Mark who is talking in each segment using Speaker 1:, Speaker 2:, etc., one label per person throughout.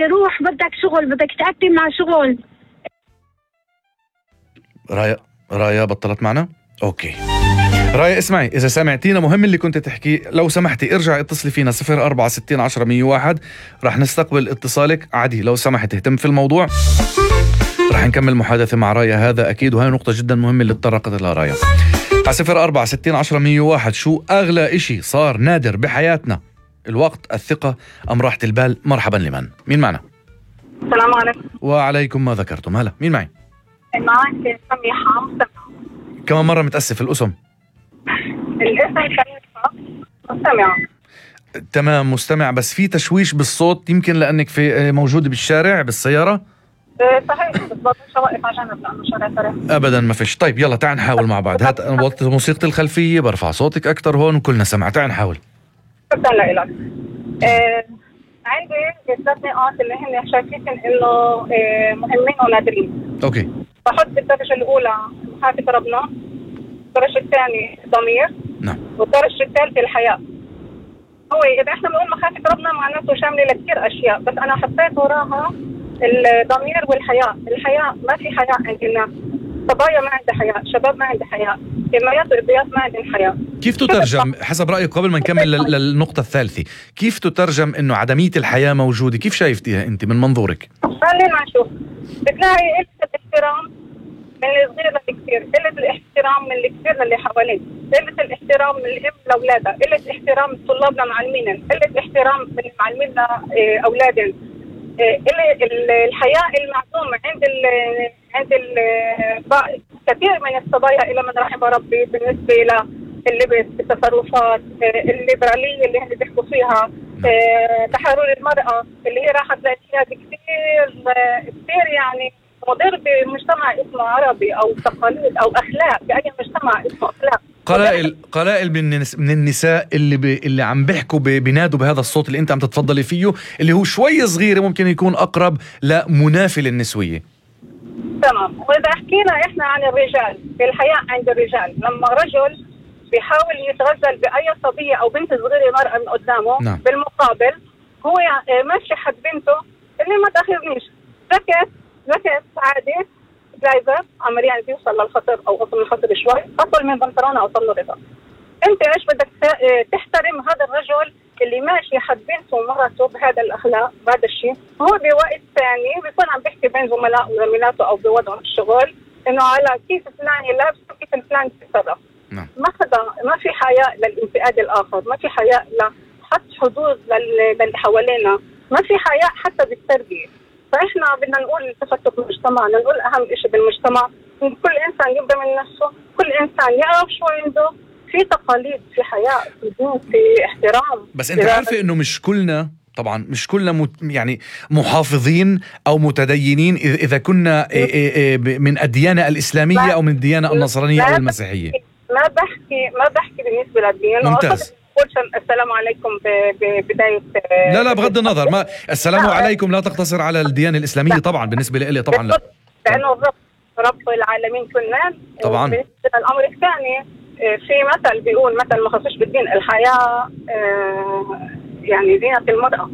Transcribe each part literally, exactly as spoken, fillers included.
Speaker 1: روح بدك شغل، بدك تقدم مع شغل.
Speaker 2: رايا رايا بطلت معنا؟ اوكي رايا اسمعي، اذا سمعتينا مهم اللي كنت تحكي، لو سمحتي ارجعي اتصلي فينا صفر أربعة ستين عشرة مية وواحد، رح نستقبل اتصالك عادي. لو سمحت اهتم في الموضوع، رح نكمل محادثة مع رايا، هذا اكيد، وهي نقطة جدا مهمة اللي تطرقت لها رايا. على صفر أربعة ستين عشرة مية وواحد، شو اغلى اشي صار نادر بحياتنا؟ الوقت، الثقة، ام راحة البال؟ مرحبا. لمن؟ مين معنا؟
Speaker 3: السلام عليكم.
Speaker 2: وعليكم ما ذكرتم. هلا، مين معي؟
Speaker 3: معك سميحة مستمعة.
Speaker 2: كمان مرة متأسف الاسم.
Speaker 3: الاسم سميحة مستمعة.
Speaker 2: تمام مستمع، بس في تشويش بالصوت، يمكن لأنك في موجود بالشارع بالسيارة.
Speaker 3: صحيح، بالضبط، مش واقف على جنب لأنه شارع سريع.
Speaker 2: أبدا ما فيش. طيب يلا تعال نحاول مع بعض. هات وطي موسيقى الخلفية، برفع صوتك أكتر هون وكلنا سمع. تعال نحاول.
Speaker 3: شكرا لك. آه عندي ثلاث نقاط اللي هن شايفين إنه آه مهمين ونادرين.
Speaker 2: أوكي.
Speaker 3: بحط بالدرجة الأولى محافظة ربنا، الدرجة الثانية ضمير،
Speaker 2: نعم،
Speaker 3: والدرجة الثالثة الحياة. هو إذا إحنا بنقول مخافة ربنا معناته شاملة لكثير أشياء، بس أنا حطيت وراها الضمير والحياة. الحياة ما في حياة عند الناس، صبايا ما عندها حياة، شباب ما عندها حياة، جمعيات وإبداعات ما عندهم حياة.
Speaker 2: كيف تترجم حسب رأيك قبل ما نكمل للنقطة الثالثة؟ كيف تترجم إنه عدمية الحياة موجودة؟ كيف شايفتيها أنت من منظورك؟
Speaker 3: خلينا نشوف. بتلاقي قلة الاحترام من الصغير للكبير، قلة الاحترام من الكبير للي حواليه، قلة الاحترام من الأم لأولادها، قلة احترام الطلاب لمعلمين، قلة احترام من المعلمين لأولادهم، الحياة المعدومة عند ال عند ال كثير من الصبايا إلى من رحم ربي بالنسبة للبس، التصرفات، الليبرالية اللي هن بيحكوا فيها، تحرر المرأة اللي هي راحت لأشياء كثير كثير يعني مضر بمجتمع اسمه عربي أو تقاليد أو أخلاق بأي مجتمع اسمه أخلاق.
Speaker 2: قلائل قلائل من من النساء اللي ب... اللي عم بيحكوا ب... بينادوا بهذا الصوت اللي انت عم تتفضلي فيه، اللي هو شوي صغير ممكن يكون اقرب لمنافي للنسويه.
Speaker 3: تمام. واذا حكينا احنا عن الرجال، الحياء عند الرجال لما رجل بيحاول يتغزل باي صبيه او بنت صغيره مرأة من قدامه،
Speaker 2: نعم.
Speaker 3: بالمقابل هو ماشي حد بنته اللي ما تاخذنيش، ذكت ذكت عادي درايفر عمر يعني بيوصل للخطر او اطول من الخطر شوي، اطول من بنطلونه او طول رضا. انت ايش بدك تحترم هذا الرجل اللي ماشي حد بنته ومرته بهذا الاخلاق بهذا الشيء. هو بوقت ثاني بيكون عم بيحكي بين زملاء وزميلاته او بوضعه الشغل انه على كيف فلان يلبس وكيف فلان يتصرف.
Speaker 2: نعم.
Speaker 3: ما حدا ما في حياء للانتقاد الاخر، ما في حياء لحط حدود للي حوالينا، ما في حياء حتى بالتربيه. فإحنا بدنا نقول تفتت المجتمع، نقول أهم شيء بالمجتمع إن كل إنسان يبدأ من نفسه، كل إنسان يعرف شو عنده، في تقاليد، في حياء، في دين، في احترام.
Speaker 2: بس أنت عارفة إنه مش كلنا، طبعا مش كلنا مت يعني محافظين أو متدينين إذا كنا من الديانة الإسلامية أو من الديانة النصرانية أو المسيحية.
Speaker 3: ما بحكي ما بحكي بالنسبة للدين.
Speaker 2: ممتاز.
Speaker 3: السلام عليكم ببداية.
Speaker 2: لا لا بغض النظر، ما السلام لا عليكم لا تقتصر على الديانة الإسلامية. لا. طبعا بالنسبة لي طبعا لا،
Speaker 3: لأنه الرب رب العالمين كلنا.
Speaker 2: طبعا.
Speaker 3: بالنسبة للأمر الثاني، في مثل بيقول مثل ما خصوص بالدين، الحياة يعني زينة المرأة،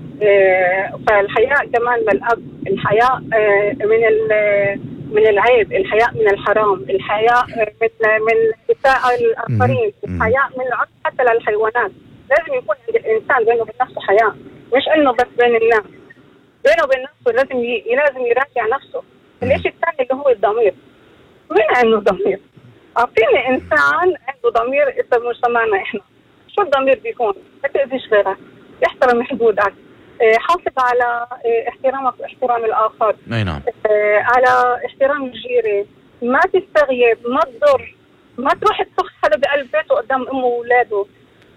Speaker 3: فالحياء كمان للأب، الحياء من من العيب، الحياء من الحرام، الحياء من من إساءة الآخرين، الحياء من العنف حتى للحيوانات. لازم يكون عند الإنسان بينه وبين نفسه حياء، مش إنه بس بين الناس، بينه وبين نفسه لازم ي... لازم يراجع نفسه. الشيء الثاني اللي هو الضمير. مين عنده ضمير؟ أعطيني إنسان عنده ضمير إذا مجتمعنا إحنا. شو الضمير بيكون؟ ما تأذيش غيرك، يحترم حدودك، حافظ على احترامك واحترام الآخر.
Speaker 2: أي نعم.
Speaker 3: على احترام الجيرة، ما تستغيب، ما تضر، ما تروح تفخ حدا بقلب بيته قدام أمه وولاده.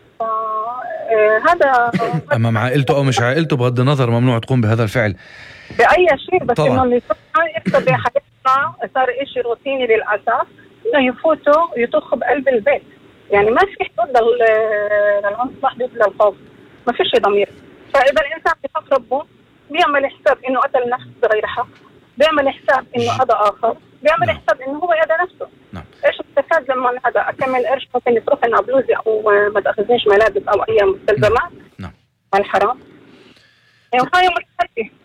Speaker 3: هذا
Speaker 2: أمام عائلته أو مش عائلته بغض النظر ممنوع تقوم بهذا الفعل
Speaker 3: بأي شيء. بس إنه اللي يصير بحياتنا صار إشي روتيني للأسف، إنه يفوتوا يطخوا بقلب البيت. يعني ما في حدود للعنف، ما حدود للخوف، ما فيش ضمير. فإذا الإنسان بيخاف ربه بيعمل حساب إنه قتل نفسه بغير حق، بيعمل حساب إنه أذى آخر، بيعمل
Speaker 2: نعم.
Speaker 3: حساب إنه هو أذى نفسه.
Speaker 2: نعم.
Speaker 3: إيش استفاد لما هذا أكمل قرش ممكن يصرف لنا بلوزي أو ما تأخذنيش ملابس أو أي مستلزمات؟
Speaker 2: نعم.
Speaker 3: الحرام. يعني هاي مشكلتي.